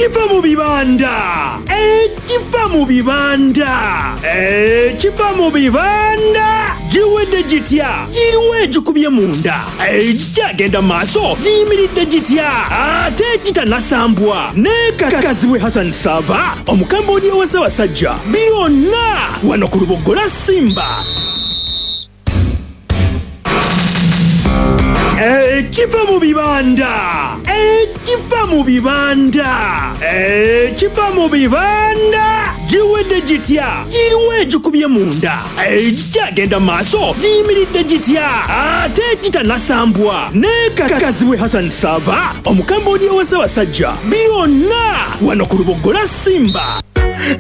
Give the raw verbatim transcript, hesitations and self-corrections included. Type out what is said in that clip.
ekiva mu bibanda ekiva mu bibanda ekiva mu bibanda giwedde gitya giriwo egikubye munda egikyagenda maaso giyimiridde gitya ate gitanasambwa ne kakazibwe Hassan Sava omukambodi wa Ssaabasajja byonna wano ku Lubogola Simba. Ekiva mu bibanda ekiva mu bibanda ekiva mu bibanda giwedde gitya giriwo egikubye munda egikyagenda maaso giyimiridde gitya ate gitanasambwa ne kakazibwe Hassan Sava omukambodi wa Ssaabasajja byonna wano ku Lubogola Simba.